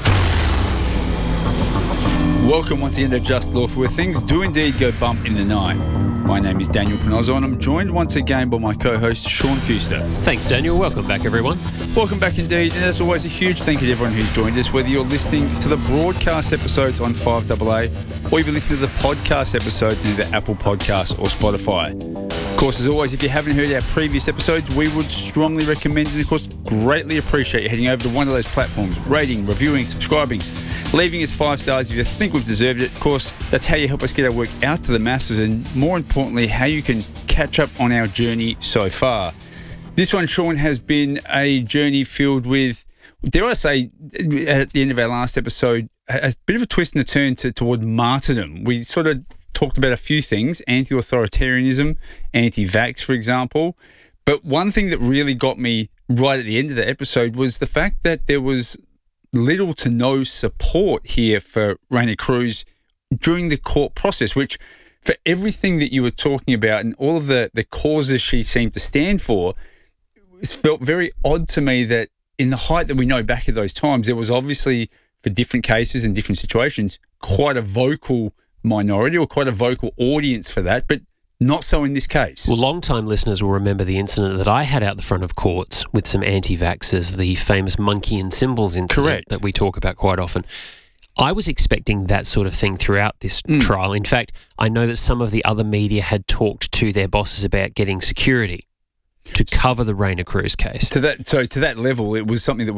Welcome once again to Just Lawful, where things do indeed go bump in the night. My name is Daniel Panozzo, and I'm joined once again by my co-host, Sean Fuster. Thanks, Daniel. Welcome back, everyone. Welcome back indeed, and as always, a huge thank you to everyone who's joined us, whether you're listening to the broadcast episodes on five A A, or you're listening to the podcast episodes in either Apple Podcasts or Spotify. Of course, as always, if you haven't heard our previous episodes, we would strongly recommend and, of course, greatly appreciate you heading over to one of those platforms, rating, reviewing, subscribing, leaving us five stars if you think we've deserved it. Of course, that's how you help us get our work out to the masses, and more importantly, how you can catch up on our journey so far. This one, Sean, has been a journey filled with, dare I say, at the end of our last episode, a bit of a twist and a turn to, toward martyrdom. We sort of talked about a few things, anti-authoritarianism, anti-vax, for example. But one thing that really got me right at the end of the episode was the fact that there was little to no support here for Raina Cruz during the court process, which for everything that you were talking about and all of the, the causes she seemed to stand for, it felt very odd to me that in the height that we know back at those times, there was obviously, for different cases and different situations, quite a vocal minority or quite a vocal audience for that, but not so in this case. Well, long-time listeners will remember the incident that I had out the front of courts with some anti-vaxxers, the famous monkey and symbols incident Correct. That we talk about quite often. I was expecting that sort of thing throughout this mm. trial. In fact, I know that some of the other media had talked to their bosses about getting security to cover the Raina Cruz case. To that, so to that level, it was something that was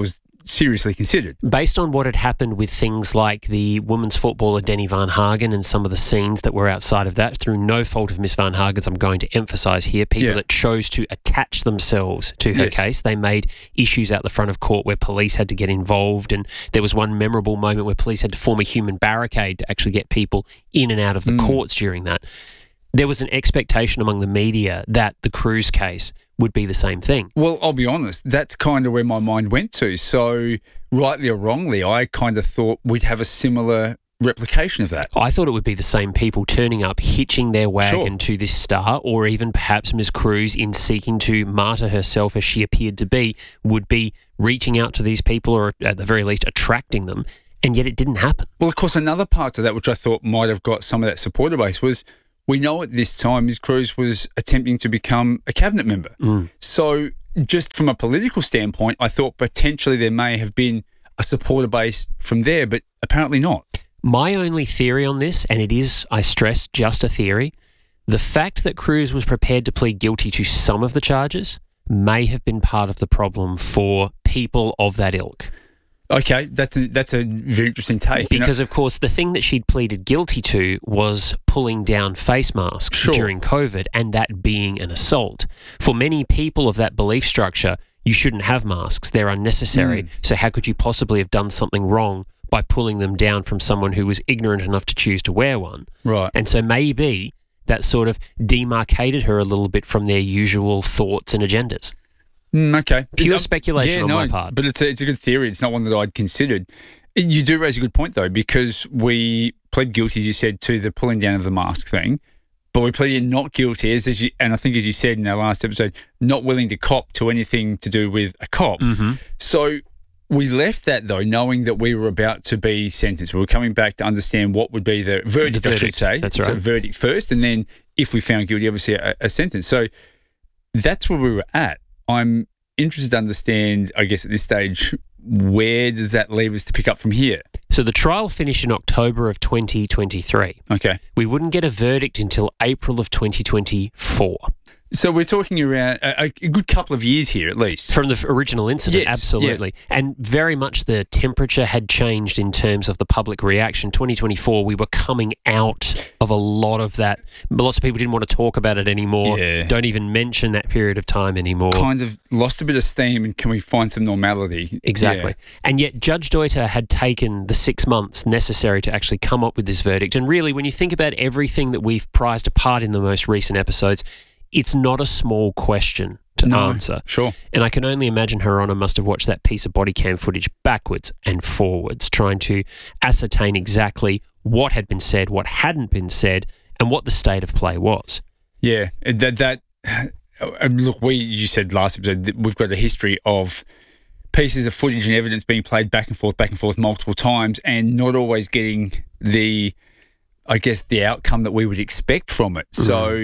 seriously considered. Based on what had happened with things like the women's footballer Denny Van Hagen and some of the scenes that were outside of that, through no fault of Miss Van Hagen's, I'm going to emphasise here, people Yeah. that chose to attach themselves to her Yes. case. They made issues out the front of court where police had to get involved, and there was one memorable moment where police had to form a human barricade to actually get people in and out of the Mm. courts during that. There was an expectation among the media that the Cruz case would be the same thing. Well, I'll be honest, that's kind of where my mind went to. So, rightly or wrongly, I kind of thought we'd have a similar replication of that. I thought it would be the same people turning up, hitching their wagon Sure. to this star, or even perhaps Miss Cruz, in seeking to martyr herself as she appeared to be, would be reaching out to these people, or at the very least attracting them, and yet it didn't happen. Well, of course, another part to that, which I thought might have got some of that supporter base, was we know at this time Miz Cruz was attempting to become a cabinet member. Mm. So just from a political standpoint, I thought potentially there may have been a supporter base from there, but apparently not. My only theory on this, and it is, I stress, just a theory, the fact that Cruz was prepared to plead guilty to some of the charges may have been part of the problem for people of that ilk. Okay, that's a, that's a very interesting take. you know. Because, of course, the thing that she'd pleaded guilty to was pulling down face masks Sure. during COVID, and that being an assault. For many people of that belief structure, you shouldn't have masks. They're unnecessary. Mm. So how could you possibly have done something wrong by pulling them down from someone who was ignorant enough to choose to wear one? Right. And so maybe that sort of demarcated her a little bit from their usual thoughts and agendas. Mm, okay. Pure Um, speculation yeah, on no, my part. But it's a, it's a good theory. It's not one that I'd considered. You do raise a good point, though, because we pled guilty, as you said, to the pulling down of the mask thing, but we pleaded not guilty, as, as you, and I think as you said in our last episode, not willing to cop to anything to do with a cop. Mm-hmm. So we left that, though, knowing that we were about to be sentenced. We were coming back to understand what would be the verdict, The I should verdict, say. that's So right. verdict first, and then if we found guilty, obviously a, a sentence. So that's where we were at. I'm interested to understand, I guess, at this stage, where does that leave us to pick up from here? So the trial finished in October of twenty twenty-three. Okay. We wouldn't get a verdict until April of twenty twenty-four. So we're talking around a, a good couple of years here, at least. From the f- original incident, Yes, absolutely. And very much the temperature had changed in terms of the public reaction. twenty twenty-four, we were coming out of a lot of that. Lots of people didn't want to talk about it anymore. Yeah. Don't even mention that period of time anymore. Kind of lost a bit of steam, and can we find some normality? Exactly. And yet Judge Deuter had taken the six months necessary to actually come up with this verdict. And really, when you think about everything that we've prized apart in the most recent episodes, it's not a small question to No, answer. Sure. And I can only imagine Her Honour must have watched that piece of body cam footage backwards and forwards, trying to ascertain exactly what had been said, what hadn't been said, and what the state of play was. Yeah. That, that uh, look, we, you said last episode that we've got a history of pieces of footage and evidence being played back and forth, back and forth multiple times, and not always getting the, I guess, the outcome that we would expect from it. Mm. So,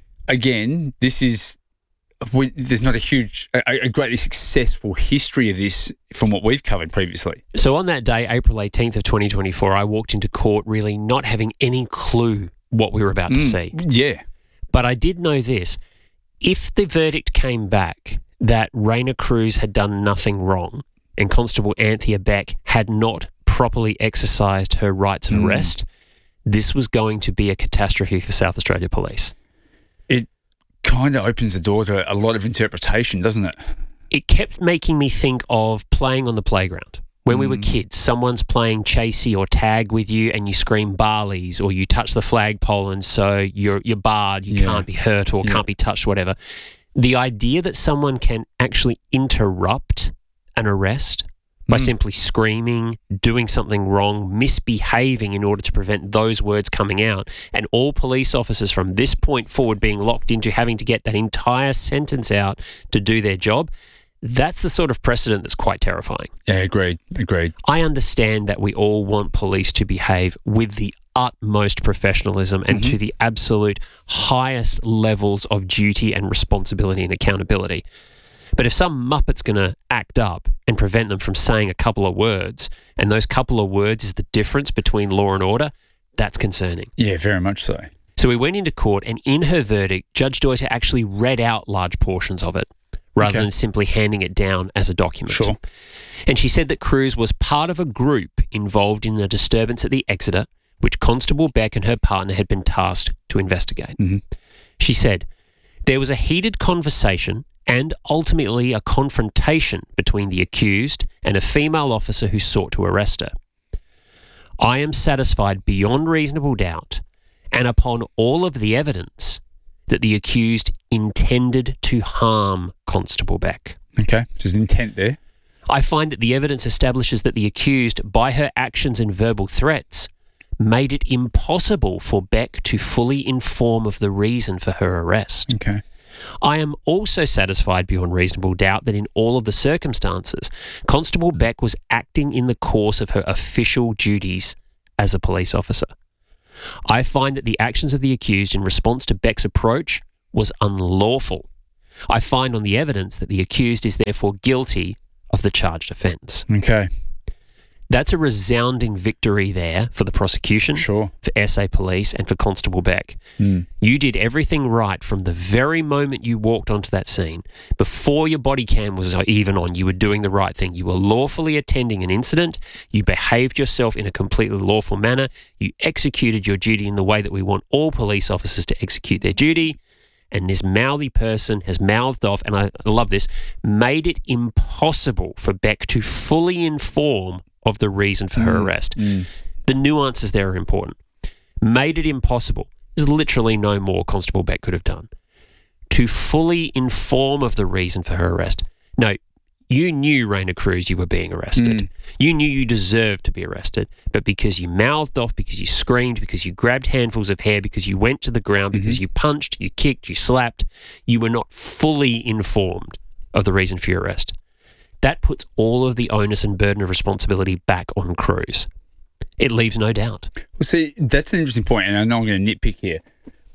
again, this is, we, there's not a huge, a, a greatly successful history of this from what we've covered previously. So on that day, April eighteenth of twenty twenty-four, I walked into court really not having any clue what we were about to Mm, see. Yeah. But I did know this. If the verdict came back that Raina Cruz had done nothing wrong and Constable Anthea Beck had not properly exercised her rights of Mm. arrest, this was going to be a catastrophe for South Australia Police. It kind of opens the door to a lot of interpretation, doesn't it? It kept making me think of playing on the playground. When we were kids, someone's playing chasey or tag with you and you scream Barleys, or you touch the flagpole and so you're, you're barred, you Yeah. can't be hurt or Yeah. can't be touched, whatever. The idea that someone can actually interrupt an arrest by Mm. simply screaming, doing something wrong, misbehaving in order to prevent those words coming out, and all police officers from this point forward being locked into having to get that entire sentence out to do their job, that's the sort of precedent that's quite terrifying. Yeah, agreed, agreed. I understand that we all want police to behave with the utmost professionalism and Mm-hmm. to the absolute highest levels of duty and responsibility and accountability. But if some muppet's going to act up and prevent them from saying a couple of words, and those couple of words is the difference between law and order, that's concerning. Yeah, very much so. So we went into court, and in her verdict, Judge Deuter actually read out large portions of it. rather Okay. than simply handing it down as a document. Sure. And she said that Cruz was part of a group involved in a disturbance at the Exeter, which Constable Beck and her partner had been tasked to investigate. Mm-hmm. She said, there was a heated conversation and ultimately a confrontation between the accused and a female officer who sought to arrest her. I am satisfied beyond reasonable doubt and upon all of the evidence that the accused intended to harm Constable Beck. Okay, so there's intent there. I find that the evidence establishes that the accused, by her actions and verbal threats, made it impossible for Beck to fully inform of the reason for her arrest. Okay. I am also satisfied beyond reasonable doubt that in all of the circumstances, Constable Beck was acting in the course of her official duties as a police officer. I find that the actions of the accused in response to Beck's approach was unlawful. I find on the evidence that the accused is therefore guilty of the charged offence. Okay. That's a resounding victory there for the prosecution, sure. for S A Police and for Constable Beck. Mm. You did everything right from the very moment you walked onto that scene. Before your body cam was even on, you were doing the right thing. You were lawfully attending an incident. You behaved yourself in a completely lawful manner. You executed your duty in the way that we want all police officers to execute their duty. And this mouthy person has mouthed off, and I love this, made it impossible for Beck to fully inform of the reason for her Mm, arrest. mm. The nuances there are important. Made it impossible. There's literally no more Constable Beck could have done. To fully inform of the reason for her arrest. No, you knew, Raina Cruz, you were being arrested. Mm. You knew you deserved to be arrested, but because you mouthed off, because you screamed, because you grabbed handfuls of hair, because you went to the ground, because Mm-hmm. you punched, you kicked, you slapped, you were not fully informed of the reason for your arrest. That puts all of the onus and burden of responsibility back on Cruz. It leaves no doubt. Well, see, that's an interesting point, and I know I'm going to nitpick here.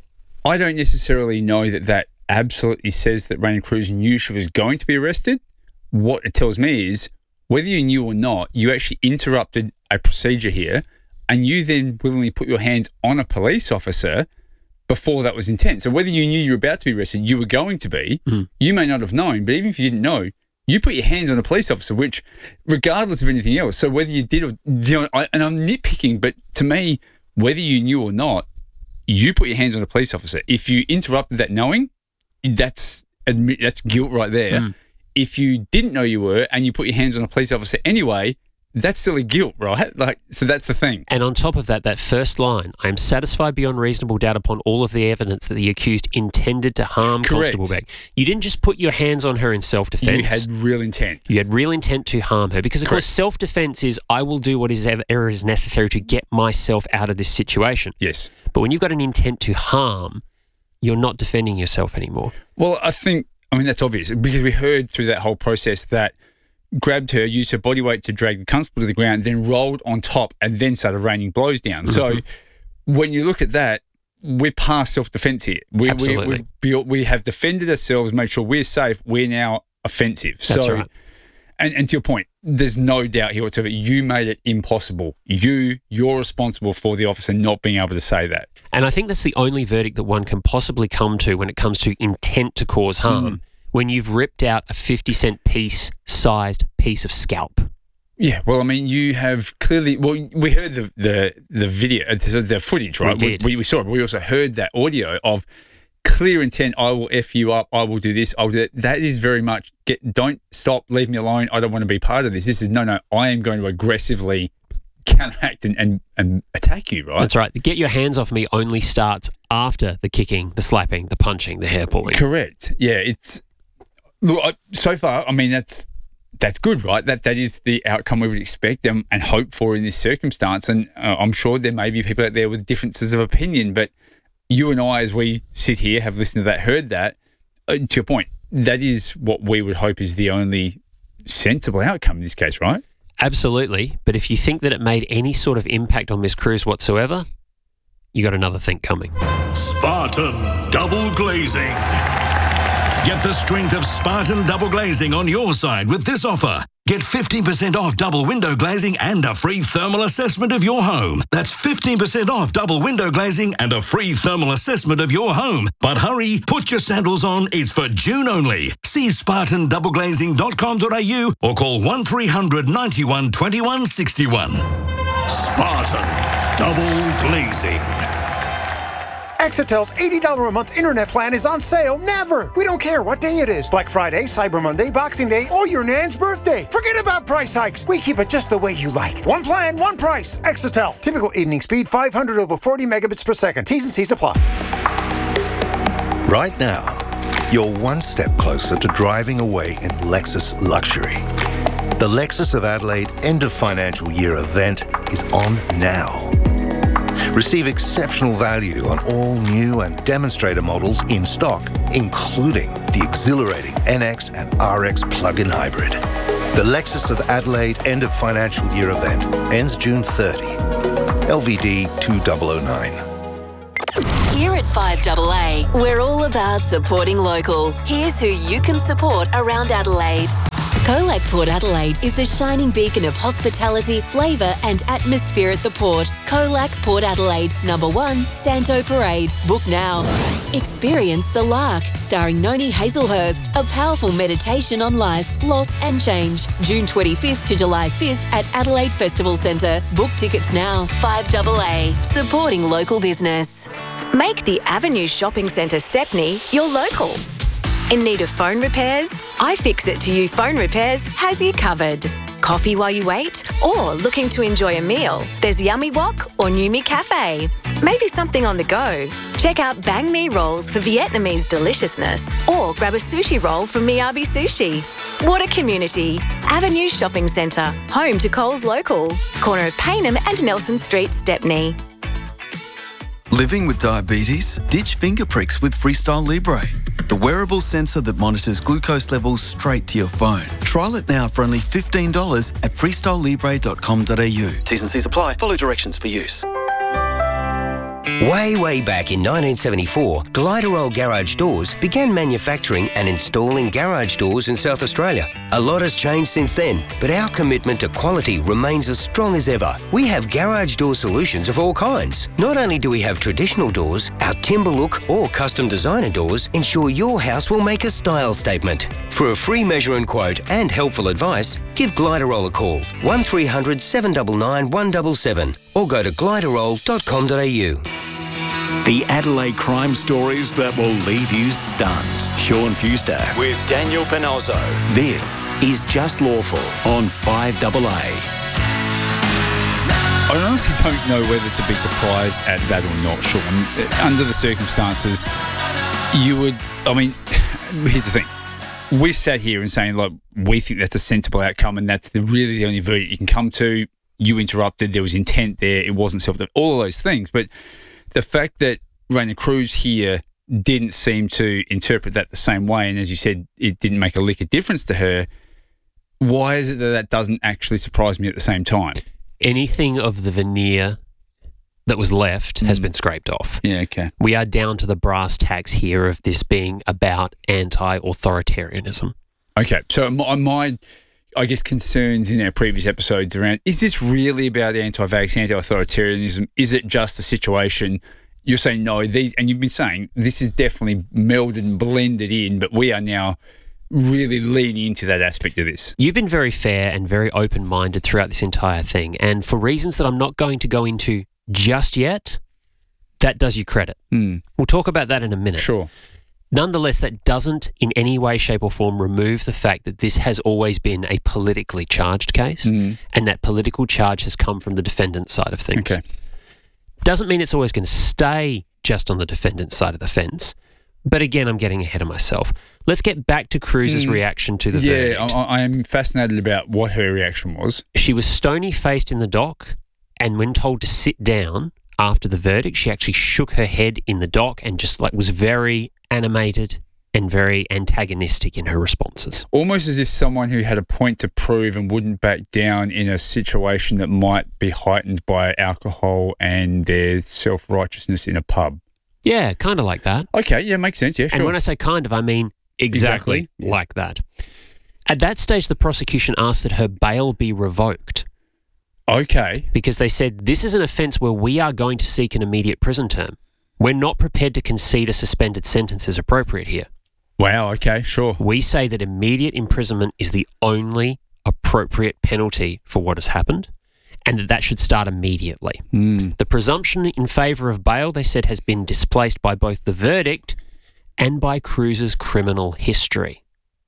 I don't necessarily know that that absolutely says that Raina Cruz knew she was going to be arrested. What it tells me is, whether you knew or not, you actually interrupted a procedure here, and you then willingly put your hands on a police officer before that was intent. So whether you knew you were about to be arrested, you were going to be, Mm. you may not have known, but even if you didn't know, you put your hands on a police officer, which, regardless of anything else, so whether you did or, you know, I, and I'm nitpicking, but to me, whether you knew or not, you put your hands on a police officer. If you interrupted that knowing, that's admit, that's guilt right there. Mm. If you didn't know you were and you put your hands on a police officer anyway, that's still a guilt, right? Like, so that's the thing. And on top of that, that first line, I am satisfied beyond reasonable doubt upon all of the evidence that the accused intended to harm Correct. Constable Beck. You didn't just put your hands on her in self-defense. You had real intent. You had real intent to harm her because, of course, Correct. self-defense is I will do what is ever ever is necessary to get myself out of this situation. Yes. But when you've got an intent to harm, you're not defending yourself anymore. Well, I think, I mean, that's obvious because we heard through that whole process that grabbed her, used her body weight to drag the constable to the ground, then rolled on top and then started raining blows down. Mm-hmm. So when you look at that, we're past self-defense here. We, Absolutely. we, we've built, we have defended ourselves, made sure we're safe. We're now offensive. That's so, right. And, and to your point, there's no doubt here whatsoever. You made it impossible. You, you're responsible for the officer not being able to say that. And I think that's the only verdict that one can possibly come to when it comes to intent to cause harm. Mm. When you've ripped out a fifty cent piece sized piece of scalp. Yeah, well, I mean, you have clearly. Well, we heard the the the video, uh, the footage, right? We did. We, we saw it, but we also heard that audio of clear intent. I will f you up. I will do this. I'll do that. That is very much get. Don't stop. Leave me alone. I don't want to be part of this. This is no, no. I am going to aggressively counteract and, and, and attack you, right? That's right. The get your hands off me only starts after the kicking, the slapping, the punching, the hair pulling. Correct. Yeah, it's look. I, so far, I mean, that's that's good, right? That that is the outcome we would expect and, and hope for in this circumstance. And uh, I'm sure there may be people out there with differences of opinion, but you and I, as we sit here, have listened to that, heard that. Uh, to your point, that is what we would hope is the only sensible outcome in this case, right? Absolutely. But if you think that it made any sort of impact on Miss Cruz whatsoever, you got another think coming. Spartan Double Glazing. Get the strength of Spartan Double Glazing on your side with this offer. Get fifteen percent off double window glazing and a free thermal assessment of your home. That's fifteen percent off double window glazing and a free thermal assessment of your home. But hurry, put your sandals on. It's for June only. See spartan double glazing dot com dot a u or call one three hundred ninety-one twenty-one sixty-one. Spartan Double Glazing. Exetel's eighty dollars a month internet plan is on sale never. We don't care what day it is. Black Friday, Cyber Monday, Boxing Day, or your nan's birthday. Forget about price hikes. We keep it just the way you like. One plan, one price. Exetel. Typical evening speed five hundred over forty megabits per second. T's and C's apply. Right now, you're one step closer to driving away in Lexus luxury. The Lexus of Adelaide end of financial year event is on now. Receive exceptional value on all new and demonstrator models in stock, including the exhilarating N X and R X plug-in hybrid. The Lexus of Adelaide end of financial year event ends June thirtieth. L V D two thousand nine. Here at five A A, we're all about supporting local. Here's who you can support around Adelaide. Colac Port Adelaide is a shining beacon of hospitality, flavour and atmosphere at the port. Colac Port Adelaide, number one, Santo Parade. Book now. Experience The Lark, starring Noni Hazelhurst, a powerful meditation on life, loss and change. June twenty-fifth to July fifth at Adelaide Festival Centre. Book tickets now. five A A, supporting local business. Make the Avenue Shopping Centre Stepney your local. In need of phone repairs? iFixit to You Phone Repairs has you covered. Coffee while you wait? Or looking to enjoy a meal? There's Yummy Wok or Numi Cafe. Maybe something on the go? Check out Bang Mi rolls for Vietnamese deliciousness. Or grab a sushi roll from Miyabi Sushi. What a community. Avenue Shopping Centre, home to Coles Local. Corner of Payneham and Nelson Street, Stepney. Living with diabetes? Ditch finger pricks with Freestyle Libre, the wearable sensor that monitors glucose levels straight to your phone. Trial it now for only fifteen dollars at freestyle libre dot com dot a u. T's and C's apply. Follow directions for use. Way, way back in nineteen seventy-four, Gliderol Garage Doors began manufacturing and installing garage doors in South Australia. A lot has changed since then, but our commitment to quality remains as strong as ever. We have garage door solutions of all kinds. Not only do we have traditional doors, our timber look or custom designer doors ensure your house will make a style statement. For a free measure and quote and helpful advice, give Gliderol a call, one three hundred seven nine nine one seven seven, or go to gliderol dot com dot a u. The Adelaide crime stories that will leave you stunned. Sean Fuster with Daniel Panozzo. This is Just Lawful on five A A. I honestly don't know whether to be surprised at that or not, Sean. Under the circumstances, you would, I mean, here's the thing. We sat here and saying, like, we think that's a sensible outcome and that's the really the only verdict you can come to. You interrupted, there was intent there, it wasn't self, all of those things. But the fact that Raina Cruz here didn't seem to interpret that the same way, and as you said, it didn't make a lick of difference to her, why is it that that doesn't actually surprise me at the same time? Anything of the veneer that was left mm. has been scraped off. Yeah, okay. We are down to the brass tacks here of this being about anti-authoritarianism. Okay, so my, my I guess, concerns in our previous episodes around, is this really about anti-vax, anti-authoritarianism? Is it just a situation? You're saying no, these, and you've been saying this is definitely melded and blended in, but we are now really leaning into that aspect of this. You've been very fair and very open-minded throughout this entire thing, and for reasons that I'm not going to go into just yet, that does you credit. Mm. We'll talk about that in a minute. Sure. Nonetheless, that doesn't in any way, shape or form remove the fact that this has always been a politically charged case mm. and that political charge has come from the defendant's side of things. Okay. Doesn't mean it's always going to stay just on the defendant's side of the fence. But again, I'm getting ahead of myself. Let's get back to Cruz's mm. reaction to the yeah, verdict. Yeah, I am fascinated about what her reaction was. She was stony-faced in the dock, and when told to sit down after the verdict, she actually shook her head in the dock and just like was very animated and very antagonistic in her responses. Almost as if someone who had a point to prove and wouldn't back down in a situation that might be heightened by alcohol and their self-righteousness in a pub. Yeah, kind of like that. Okay, yeah, makes sense, yeah, sure. And when I say kind of, I mean exactly, exactly. like that. At that stage, the prosecution asked that her bail be revoked. Okay. Because they said, this is an offence where we are going to seek an immediate prison term. We're not prepared to concede a suspended sentence is appropriate here. Wow, okay, sure. We say that immediate imprisonment is the only appropriate penalty for what has happened, and that that should start immediately. Mm. The presumption in favour of bail, they said, has been displaced by both the verdict and by Cruz's criminal history.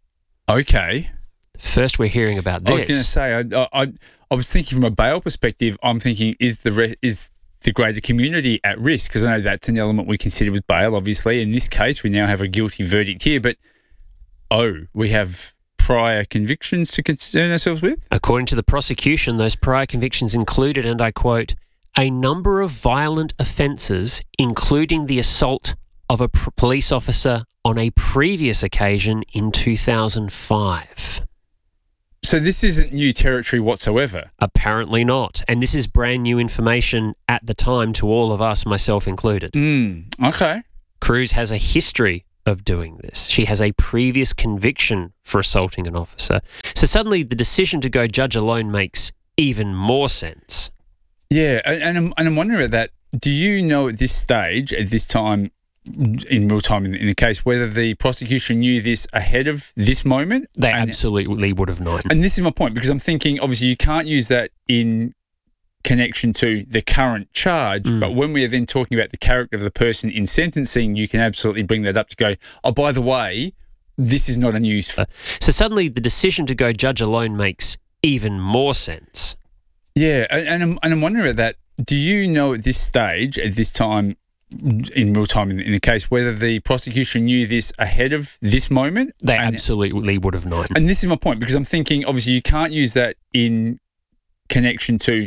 Okay. First, we're hearing about this. I was going to say, I, I, I was thinking from a bail perspective, I'm thinking, is the re- is the greater community at risk? Because I know that's an element we consider with bail, obviously. In this case, we now have a guilty verdict here, but, oh, we have prior convictions to concern ourselves with? According to the prosecution, those prior convictions included, and I quote, a number of violent offences, including the assault of a pr- police officer on a previous occasion in two thousand five. So this isn't new territory whatsoever? Apparently not. And this is brand new information at the time to all of us, myself included. Mm, okay. Cruz has a history of doing this. She has a previous conviction for assaulting an officer. So suddenly the decision to go judge alone makes even more sense. Yeah, and, and, I'm, and I'm wondering about that. Do you know at this stage, at this time, in real time in, in the case, whether the prosecution knew this ahead of this moment? They and, absolutely would have known. And this is my point, because I'm thinking, obviously, you can't use that in connection to the current charge, Mm. but when we are then talking about the character of the person in sentencing, you can absolutely bring that up to go, oh, by the way, this is not a news. Uh, so suddenly the decision to go judge alone makes even more sense. Yeah, and, and, I'm, and I'm wondering about that. Do you know at this stage, at this time, in real time in, in the case, whether the prosecution knew this ahead of this moment? They and, absolutely would have known. And this is my point, because I'm thinking, obviously, you can't use that in connection to